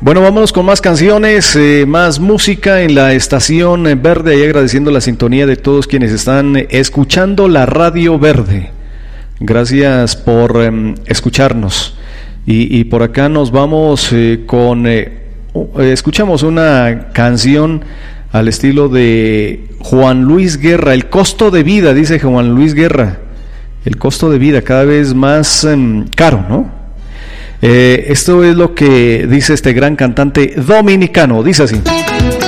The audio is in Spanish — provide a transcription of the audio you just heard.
Bueno, vámonos con más canciones, más música en la estación Verde, y agradeciendo la sintonía de todos quienes están escuchando la Radio Verde. Gracias por escucharnos. Y por acá nos vamos escuchamos una canción al estilo de Juan Luis Guerra, El costo de vida, dice Juan Luis Guerra. El costo de vida cada vez más caro, ¿no? Esto es lo que dice este gran cantante dominicano, dice así.